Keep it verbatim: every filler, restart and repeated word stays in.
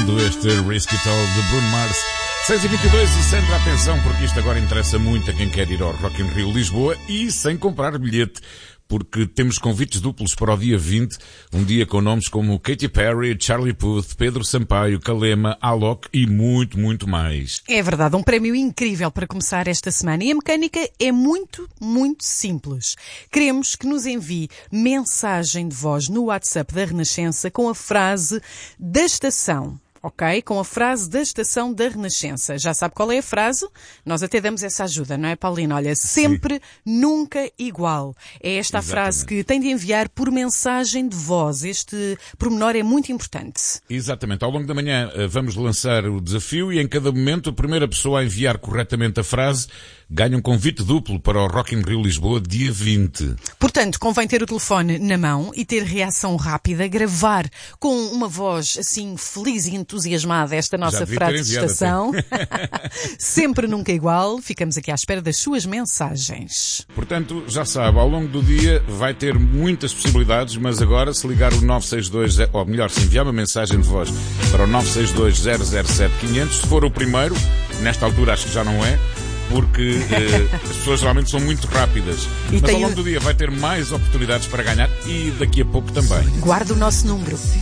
lindo este Risk It All de Bruno Mars. seis e vinte e dois e Sandra, atenção, porque isto agora interessa muito a quem quer ir ao Rock in Rio Lisboa e sem comprar bilhete, porque temos convites duplos para o dia vinte, um dia com nomes como Katy Perry, Charlie Puth, Pedro Sampaio, Kalema, Alok e muito, muito mais. É verdade, um prémio incrível para começar esta semana. E a mecânica é muito, muito simples. Queremos que nos envie mensagem de voz no WhatsApp da Renascença com a frase da estação. Ok? Com a frase da estação da Renascença. Já sabe qual é a frase? Nós até damos essa ajuda, não é, Paulino? Olha, sempre, sim, nunca igual. É esta a Exatamente. frase que tem de enviar por mensagem de voz. Este pormenor é muito importante. Exatamente. Ao longo da manhã vamos lançar o desafio e em cada momento a primeira pessoa a enviar corretamente a frase ganha um convite duplo para o Rock in Rio Lisboa dia vinte. Portanto, convém ter o telefone na mão e ter reação rápida, gravar com uma voz assim feliz e entusiasmada esta nossa frase de estação. Sempre nunca igual. Ficamos aqui à espera das suas mensagens. Portanto, já sabe, ao longo do dia vai ter muitas possibilidades, mas agora se ligar o nove seis dois, ou melhor, se enviar uma mensagem de voz para o nove seis dois, zero zero sete, quinhentos, se for o primeiro, nesta altura acho que já não é, porque eh, as pessoas geralmente são muito rápidas. E mas ao tem... longo do dia vai ter mais oportunidades para ganhar e daqui a pouco também. Guarda o nosso número.